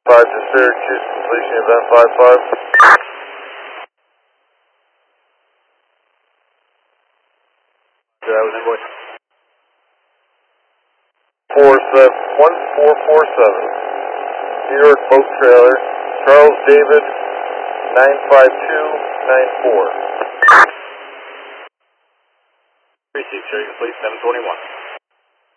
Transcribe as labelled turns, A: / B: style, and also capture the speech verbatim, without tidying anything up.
A: five to Syracuse, completion event five five. That was what? Four seven one four four seven. New York boat trailer. Charles David nine five two nine four.
B: Receive, Sherry, complete seven twenty-one.